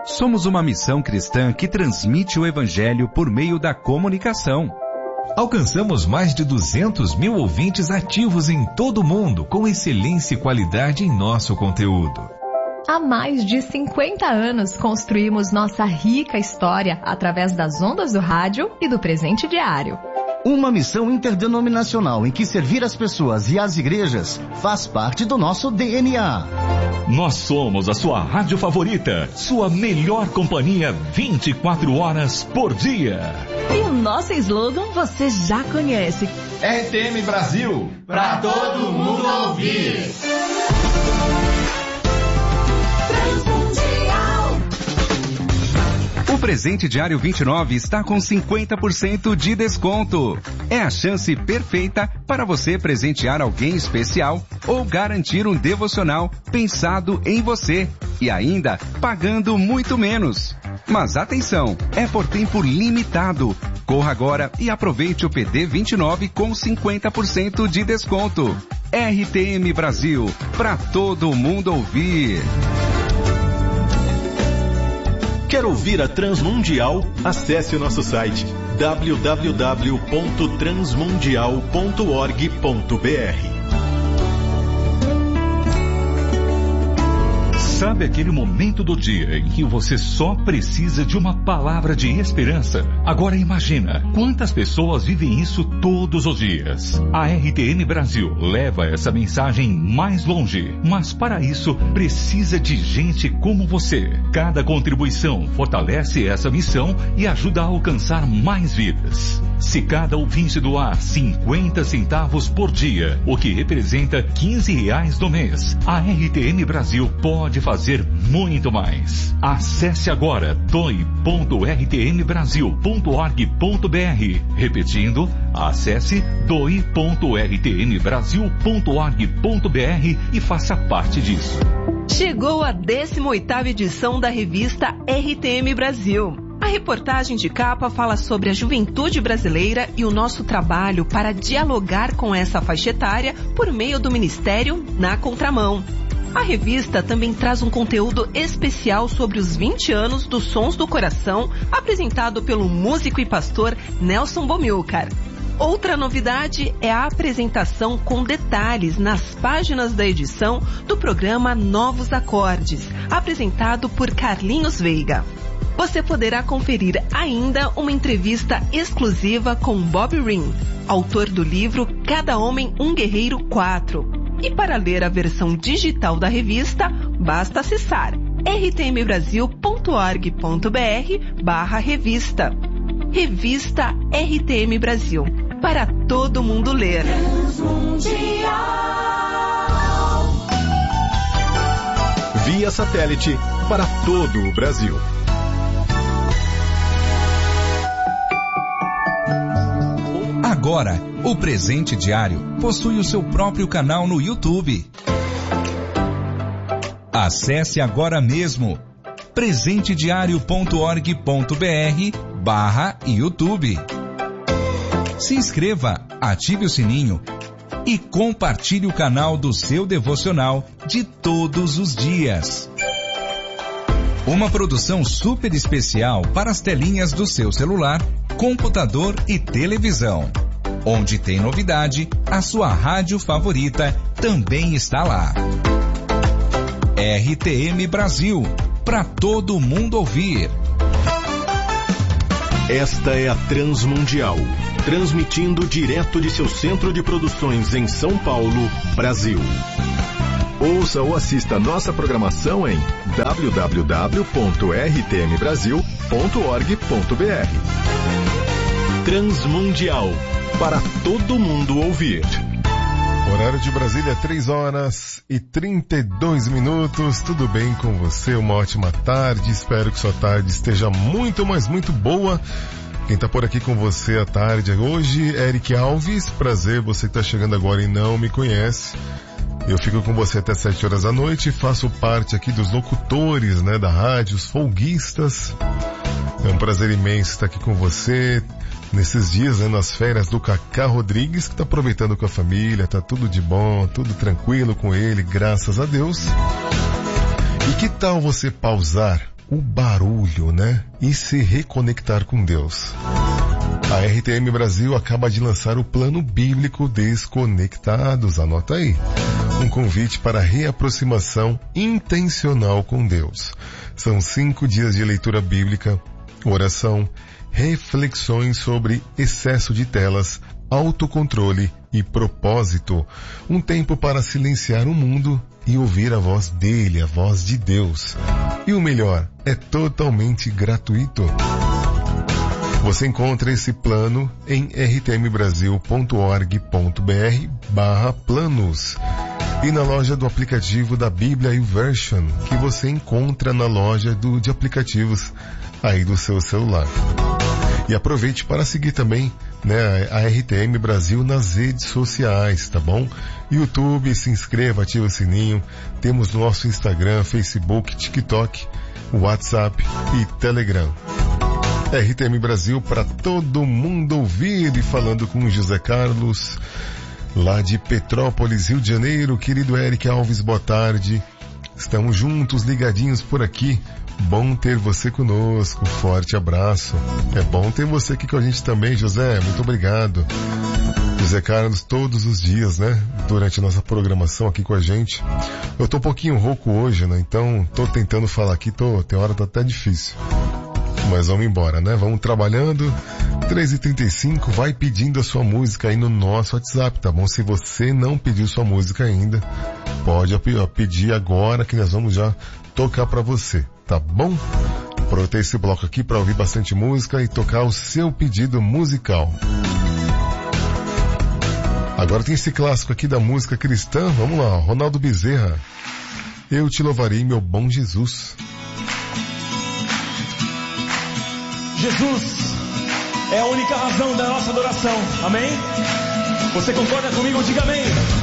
Somos uma missão cristã que transmite o Evangelho por meio da comunicação. Alcançamos mais de 200 mil ouvintes ativos em todo o mundo, com excelência e qualidade em nosso conteúdo. Há mais de 50 anos construímos nossa rica história através das ondas do rádio e do presente diário. Uma missão interdenominacional em que servir as pessoas e as igrejas faz parte do nosso DNA. Nós somos a sua rádio favorita, sua melhor companhia 24 horas por dia. E o nosso slogan você já conhece. RTM Brasil, pra todo mundo ouvir. O presente diário 29 está com 50% de desconto. É a chance perfeita para você presentear alguém especial ou garantir um devocional pensado em você e ainda pagando muito menos. Mas atenção, é por tempo limitado. Corra agora e aproveite o PD 29 com 50% de desconto. RTM Brasil, para todo mundo ouvir. Quer ouvir a Transmundial? Acesse o nosso site www.transmundial.org.br. Sabe aquele momento do dia em que você só precisa de uma palavra de esperança? Agora imagina, quantas pessoas vivem isso todos os dias? A RTM Brasil leva essa mensagem mais longe, mas para isso precisa de gente como você. Cada contribuição fortalece essa missão e ajuda a alcançar mais vidas. Se cada ouvinte doar 50 centavos por dia, o que representa R$15 no mês, a RTM Brasil pode fazer muito mais. Acesse agora doe.rtmbrasil.org.br. Repetindo, acesse doe.rtmbrasil.org.br e faça parte disso. Chegou a 18ª edição da revista RTM Brasil. A reportagem de capa fala sobre a juventude brasileira e o nosso trabalho para dialogar com essa faixa etária por meio do Ministério Na Contramão. A revista também traz um conteúdo especial sobre os 20 anos dos Sons do Coração, apresentado pelo músico e pastor Nelson Bomilcar. Outra novidade é a apresentação com detalhes nas páginas da edição do programa Novos Acordes, apresentado por Carlinhos Veiga. Você poderá conferir ainda uma entrevista exclusiva com Bob Ring, autor do livro Cada Homem um Guerreiro 4. E para ler a versão digital da revista, basta acessar rtmbrasil.org.br/revista. Revista RTM Brasil, para todo mundo ler. Via satélite para todo o Brasil. Agora, o Presente Diário possui o seu próprio canal no YouTube. Acesse agora mesmo presentediario.org.br/YouTube. Se inscreva, ative o sininho e compartilhe o canal do seu devocional de todos os dias. Uma produção super especial para as telinhas do seu celular, computador e televisão. Onde tem novidade, a sua rádio favorita também está lá. RTM Brasil, para todo mundo ouvir. Esta é a Transmundial, transmitindo direto de seu centro de produções em São Paulo, Brasil. Ouça ou assista nossa programação em www.rtmbrasil.org.br. Transmundial, para todo mundo ouvir. Horário de Brasília, 3h32. Tudo bem com você? Uma ótima tarde. Espero que sua tarde esteja muito, mas muito boa. Quem está por aqui com você à tarde hoje, Eric Alves. Prazer, você que está chegando agora e não me conhece. Eu fico com você até 7 horas da noite, faço parte aqui dos locutores, da rádio, os folguistas. É um prazer imenso estar aqui com você nesses dias, nas férias do Cacá Rodrigues, que está aproveitando com a família, tá tudo de bom, tudo tranquilo com ele, graças a Deus. E que tal você pausar o barulho, né? E se reconectar com Deus. A RTM Brasil acaba de lançar o Plano Bíblico Desconectados, anota aí. Um convite para reaproximação intencional com Deus. São 5 dias de leitura bíblica, oração, reflexões sobre excesso de telas, autocontrole e propósito. Um tempo para silenciar o mundo e ouvir a voz dele, a voz de Deus. E o melhor, é totalmente gratuito. Você encontra esse plano em rtmbrasil.org.br/planos e na loja do aplicativo da Bíblia YouVersion, que você encontra na loja de aplicativos aí do seu celular. E aproveite para seguir também, né, a RTM Brasil nas redes sociais, tá bom? YouTube, se inscreva, ativa o sininho. Temos nosso Instagram, Facebook, TikTok, WhatsApp e Telegram. RTM Brasil para todo mundo ouvir, e falando com José Carlos, lá de Petrópolis, Rio de Janeiro. Querido Eric Alves, boa tarde. Estamos juntos, ligadinhos por aqui. Bom ter você conosco, forte abraço. É bom ter você aqui com a gente também, José, muito obrigado. José Carlos, todos os dias, né, durante a nossa programação aqui com a gente. Eu tô um pouquinho rouco hoje, né, então tô tentando falar aqui, tem hora tá até difícil. Mas vamos embora, né, vamos trabalhando. 3h35, vai pedindo a sua música aí no nosso WhatsApp, tá bom? Se você não pediu sua música ainda, pode pedir agora que nós vamos já tocar pra você, tá bom? Aproveitei esse bloco aqui para ouvir bastante música e tocar o seu pedido musical. Agora tem esse clássico aqui da música cristã, vamos lá, Ronaldo Bezerra. Eu te louvarei, meu bom Jesus. Jesus é a única razão da nossa adoração, amém? Você concorda comigo? Diga amém.